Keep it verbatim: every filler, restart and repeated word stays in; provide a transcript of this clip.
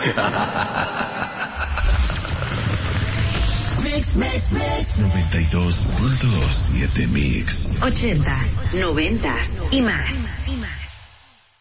Mix, mix, mix. noventa y dos punto siete Mix. Ochentas, noventas y más. Y más.